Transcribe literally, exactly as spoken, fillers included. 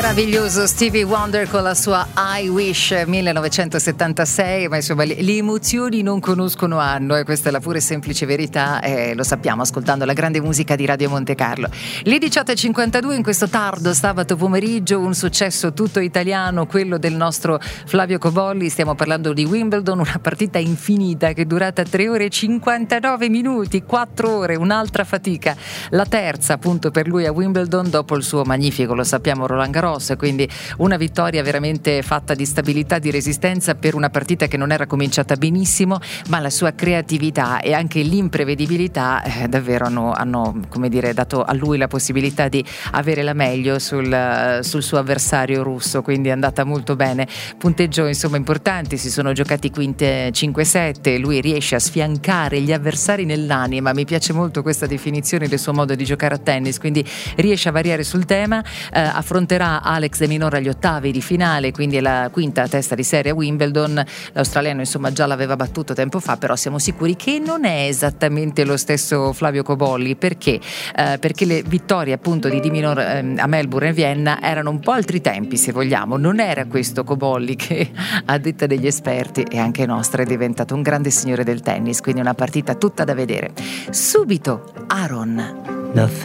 Meraviglioso Stevie Wonder con la sua I Wish millenovecentosettantasei, ma insomma le, le emozioni non conoscono anno e questa è la pura e semplice verità, e lo sappiamo ascoltando la grande musica di Radio Monte Carlo. Le diciotto e cinquantadue in questo tardo sabato pomeriggio, un successo tutto italiano, quello del nostro Flavio Cobolli. Stiamo parlando di Wimbledon, una partita infinita che è durata tre ore e cinquantanove minuti, quattro ore, un'altra fatica, la terza appunto per lui a Wimbledon dopo il suo magnifico, lo sappiamo, Roland Garros, quindi una vittoria veramente fatta di stabilità, di resistenza per una partita che non era cominciata benissimo, ma la sua creatività e anche l'imprevedibilità eh, davvero hanno, hanno come dire, dato a lui la possibilità di avere la meglio sul, sul suo avversario russo, quindi è andata molto bene. Punteggio insomma importanti, si sono giocati quinte cinque sette, lui riesce a sfiancare gli avversari nell'anima, mi piace molto questa definizione del suo modo di giocare a tennis, quindi riesce a variare sul tema, eh, affronterà Alex de Minaur agli ottavi di finale, quindi è la quinta testa di serie a Wimbledon. L'australiano insomma già l'aveva battuto tempo fa, però siamo sicuri che non è esattamente lo stesso Flavio Cobolli, perché eh, perché le vittorie appunto di de Minaur eh, a Melbourne e Vienna erano un po' altri tempi, se vogliamo, non era questo Cobolli che a detta degli esperti e anche nostra è diventato un grande signore del tennis, quindi una partita tutta da vedere. Subito Aaron. Nothing